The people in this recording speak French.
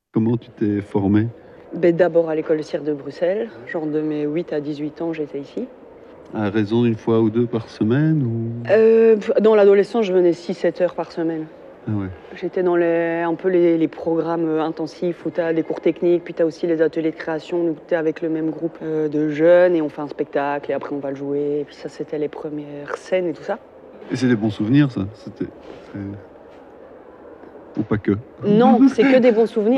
Comment tu t'es formée? D'abord à l'école de cirque de Bruxelles, genre de mes 8 à 18 ans, j'étais ici. À raison d'une fois ou 2 par semaine ou? Dans l'adolescence, je venais 6-7 heures par semaine. Ah ouais. J'étais dans un peu les programmes intensifs où tu as des cours techniques, puis tu as aussi les ateliers de création où tu es avec le même groupe de jeunes et on fait un spectacle et après on va le jouer. Et puis ça, c'était les premières scènes et tout ça. Et c'est des bons souvenirs ça? Ou pas que? Non, c'est que des bons souvenirs.